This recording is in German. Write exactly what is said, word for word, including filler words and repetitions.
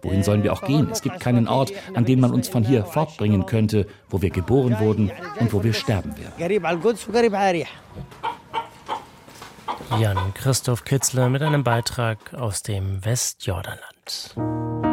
Wohin sollen wir auch gehen? Es gibt keinen Ort, an den man uns von hier fortbringen könnte, wo wir geboren wurden und wo wir sterben werden. Jan Christoph Kitzler mit einem Beitrag aus dem Westjordanland.